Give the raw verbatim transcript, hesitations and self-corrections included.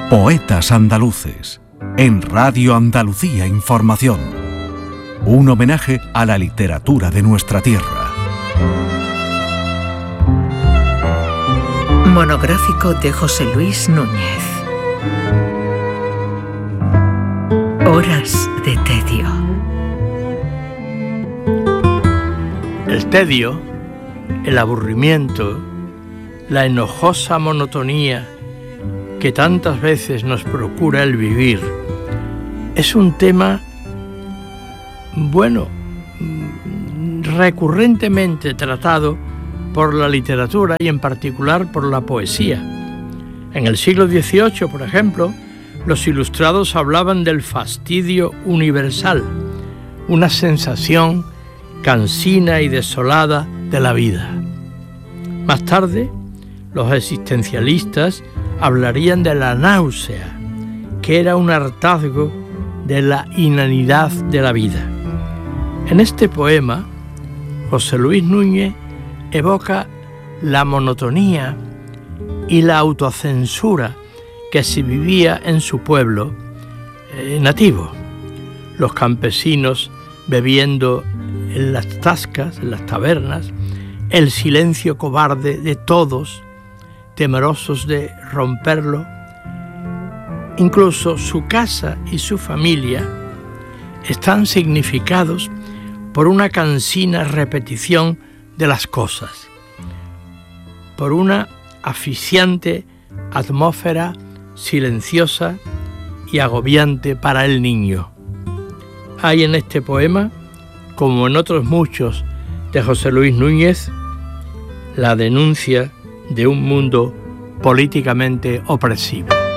Poetas Andaluces, en Radio Andalucía Información. Un homenaje a la literatura de nuestra tierra. Monográfico de José Luis Núñez. Horas de tedio. El tedio, el aburrimiento, la enojosa monotonía que tantas veces nos procura el vivir, es un tema, bueno, recurrentemente tratado por la literatura y en particular por la poesía. En el siglo dieciocho, por ejemplo, los ilustrados hablaban del fastidio universal, una sensación cansina y desolada de la vida. Más tarde, los existencialistas hablarían de la náusea, que era un hartazgo de la inanidad de la vida. En este poema, José Luis Núñez evoca la monotonía y la autocensura que se vivía en su pueblo eh, nativo. Los campesinos bebiendo en las tascas, en las tabernas, el silencio cobarde de todos, temerosos de romperlo. Incluso su casa y su familia están significados por una cansina repetición de las cosas, por una asfixiante atmósfera silenciosa y agobiante para el niño. Hay en este poema, como en otros muchos de José Luis Núñez, la denuncia de un mundo políticamente opresivo.